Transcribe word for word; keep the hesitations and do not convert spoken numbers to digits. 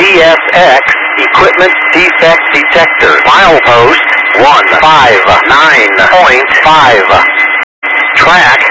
S X Equipment Defect Detector. Milepost one five nine point five. Track